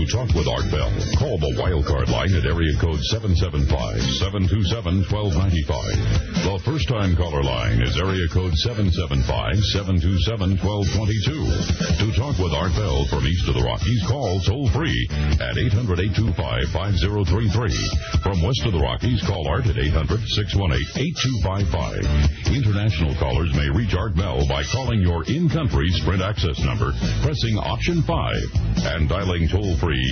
talk with Art Bell, call the wildcard line at area code 775-727-1295. The first-time caller line is area code 775-727-1222. To talk with Art Bell from east of the Rockies, call toll-free at 800-825-5033. From west of the Rockies, call Art at 800-618-8255. International callers may reach Art Bell by calling your in-country Sprint access number, pressing option 5, and dialing toll-free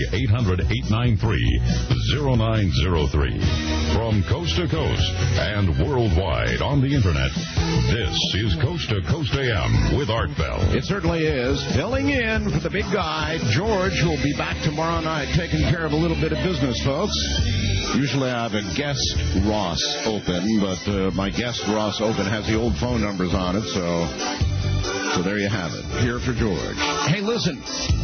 800-893-0903. From coast to coast and worldwide on the Internet, this is Coast to Coast AM with Art Bell. It certainly is. Filling in for the big guy, George, who will be back tomorrow night taking care of a little bit of business, folks. Usually I have a guest Ross open, but my guest Ross open has the old phone numbers on it, so there you have it. Here for George. Hey, listen.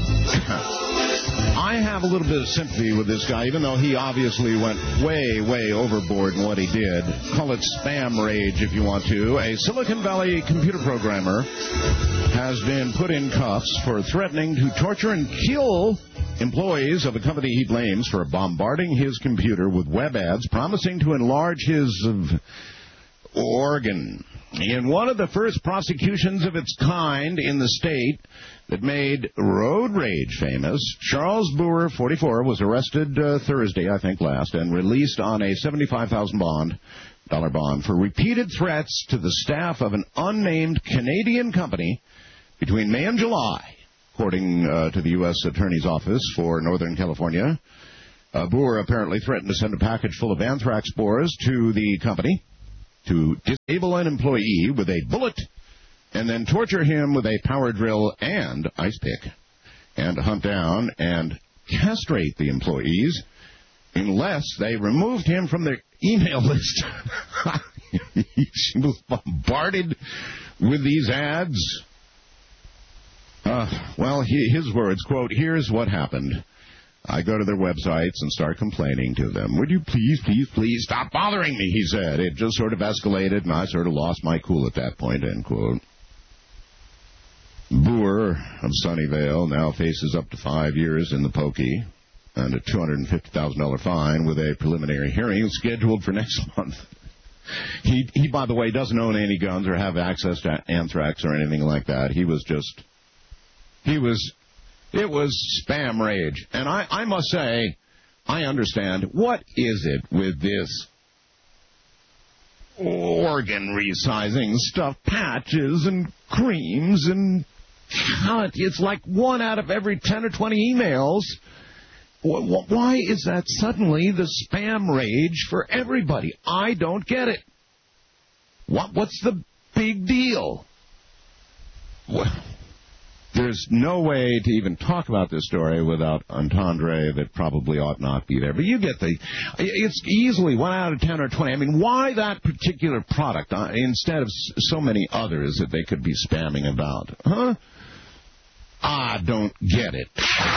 I have a little bit of sympathy with this guy, even though he obviously went way, way overboard in what he did. Call it spam rage if you want to. A Silicon Valley computer programmer has been put in cuffs for threatening to torture and kill employees of a company he blames for bombarding his computer with web ads promising to enlarge his organ. In one of the first prosecutions of its kind in the state that made road rage famous, Charles Boer, 44, was arrested Thursday, I think last, and released on a $75,000 bond for repeated threats to the staff of an unnamed Canadian company between May and July, according to the U.S. Attorney's Office for Northern California. Boer apparently threatened to send a package full of anthrax spores to the company to disable an employee with a bullet and then torture him with a power drill and ice pick, and hunt down and castrate the employees unless they removed him from their email list. She was bombarded with these ads. Well, his words, quote, "Here's what happened. I go to their websites and start complaining to them. Would you please stop bothering me," he said. It just sort of escalated, and I sort of lost my cool at that point, end quote. Boer of Sunnyvale now faces up to 5 years in the pokey and a $250,000 fine with a preliminary hearing scheduled for next month. He, by the way, doesn't own any guns or have access to anthrax or anything like that. It was spam rage. And I must say, I understand. What is it with this organ resizing stuff, patches and creams and it's like 1 out of every 10 or 20 emails. Why is that suddenly the spam rage for everybody? I don't get it. What's the big deal? There's no way to even talk about this story without entendre that probably ought not be there. But you get it's easily 1 out of 10 or 20. I mean, why that particular product instead of so many others that they could be spamming about? Huh? I don't get it.